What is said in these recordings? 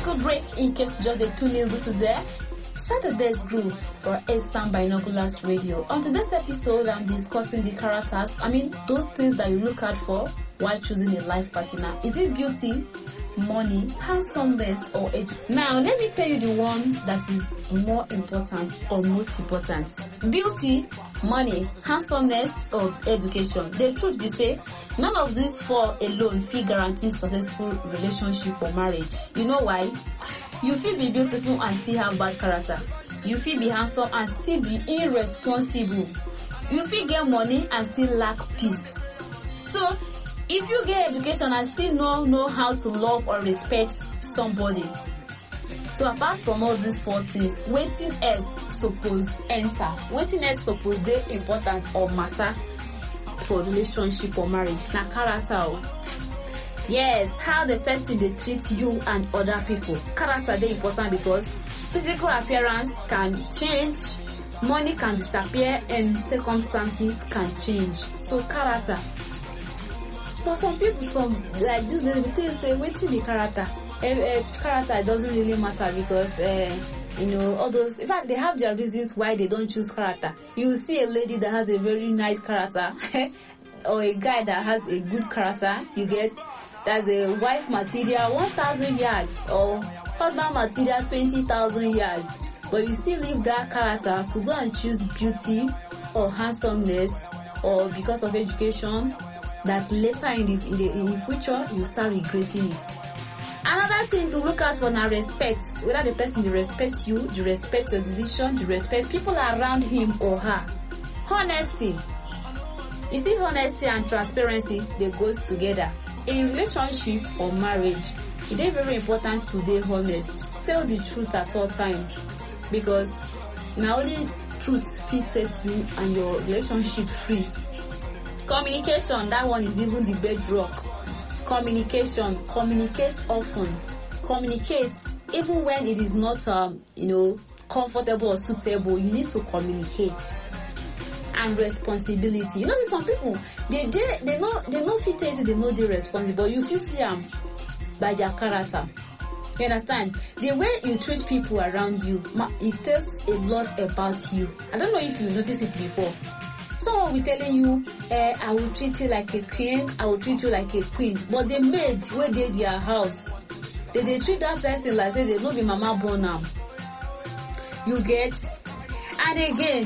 quick break in case you just a tune in today. Saturday's Groove for Eastern Binoculars Radio. On today's episode, I'm discussing the characters. Those things that you look out for while choosing a life partner. Is it beauty, money, handsomeness, or education? Now, let me tell you the one that is more important or most important. Beauty, money, handsomeness, or education. The truth be say, none of these four alone feel guarantee successful relationship or marriage. You know why? You feel be beautiful and still have bad character. You feel be handsome and still be irresponsible. You feel get money and still lack peace. So, if you get education and still know how to love or respect somebody. So apart from all these four things, waiting else suppose enter. Waiting else suppose dey important or matter for relationship or marriage. Na character. Yes, how the person they treat you and other people. Character dey important because physical appearance can change, money can disappear, and circumstances can change. So character. For some people, like this, they say, waiting the character. Character doesn't really matter because, all those, in fact, they have their reasons why they don't choose character. You see a lady that has a very nice character, or a guy that has a good character, you get, that's a wife material 1,000 yards, or husband material 20,000 yards. But you still leave that character to go and choose beauty or handsomeness, or because of education, that later in the future you start regretting it. Another thing to look out for now, respect. Whether the person respects you, you respect your decision, you respect people around him or her. Honesty. You see, honesty and transparency, they goes together. In relationship or marriage, it is very important to be honest. Tell the truth at all times, because now only truth fit set you and your relationship free. Communication, that one is even the bedrock. Communication, communicate often. Communicate even when it is not comfortable or suitable. You need to communicate. And responsibility. You know, there's some people they know fit they know they're responsible. You feel see them by their character. You understand? The way you treat people around you, it tells a lot about you. I don't know if you noticed it before. Someone will telling you, I will treat you like a king, I will treat you like a queen. But the maid where they their house, they treat that person like they no be mama born now. You get? And again,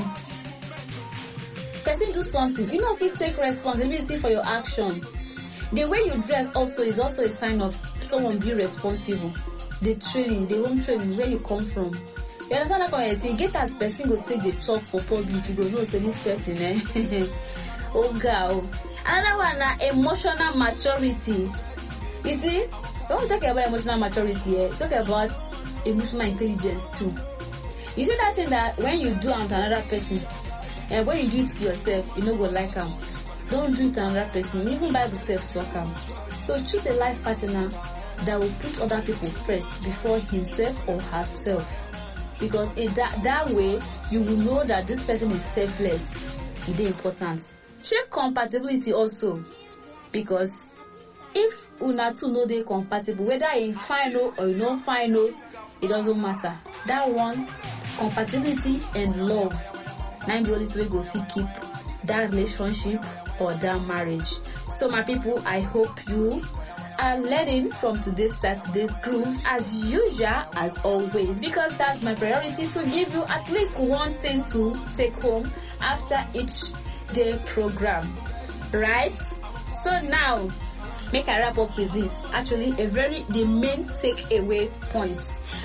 person do something, you know if you take responsibility for your action. The way you dress also is also a sign of someone being responsible. The training, the home training, where you come from. You understand that when I say get as person go take the talk for public, you go know say this person oh girl. Another one emotional maturity. You see, when we talk about emotional maturity, talk about emotional intelligence too. You see that thing that when you do unto another person, and when you do it to yourself, you know go like them. Don't do it to another person. Even Bible self talk them. So choose a life partner that will put other people first before himself or herself. Because that way, you will know that this person is selfless. It is important. Check compatibility also. Because if una two know they compatible, whether in final or non final, it doesn't matter. That one, compatibility and love. Now the only way go fit keep that relationship or that marriage. So my people, I hope you are learning from today's Saturday's Groove as usual, as always, because that's my priority to give you at least one thing to take home after each day program, right? So now, make I wrap up with this. Actually, the main takeaway point.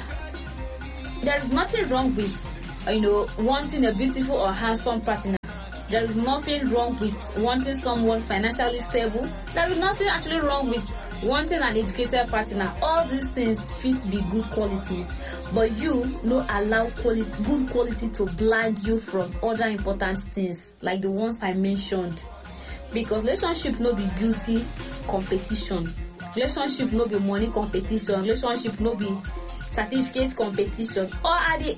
There is nothing wrong with, wanting a beautiful or handsome partner. There is nothing wrong with wanting someone financially stable. There is nothing actually wrong with wanting an educated partner. All these things fit be good qualities, but you no allow good quality to blind you from other important things like the ones I mentioned. Because relationship no be beauty competition. Relationship no be money competition. Relationship no be certificate competition. Or at the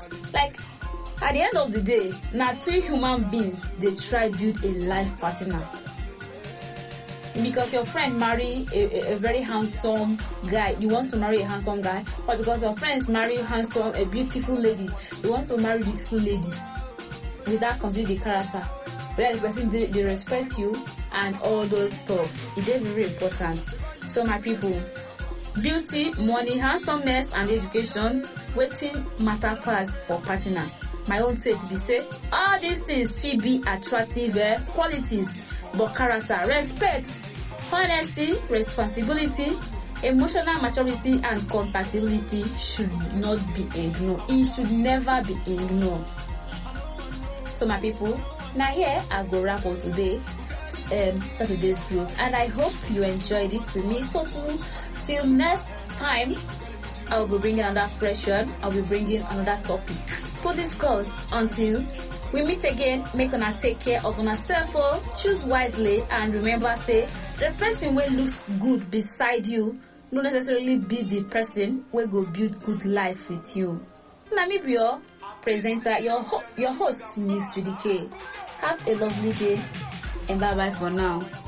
end of the day, now two human beings they try build a life partner. because your friend marry a very handsome guy, you want to marry a handsome guy, or because your friends marry a beautiful lady, you want to marry beautiful lady, without considering the character, whether the person they respect you and all those stuff. It's very important. So my people, beauty, money, handsomeness, and education, waiting matter pass for partner. My own take be say all these things fit be attractive qualities, but character, respect, honesty, responsibility, emotional maturity, and compatibility should not be ignored. It should never be ignored. So my people, now here I go wrap up today Saturday's group, and I hope you enjoy this with me. So till next time, I'll be bringing another fresh one. I'll be bringing another topic to discuss. Until we meet again, make una take care of yourself, choose wisely, and remember, say the person will looks good beside you not necessarily be the person will go build good life with you. Let me be your presenter, your host, Miss Judy K. Have a lovely day, and bye bye for now.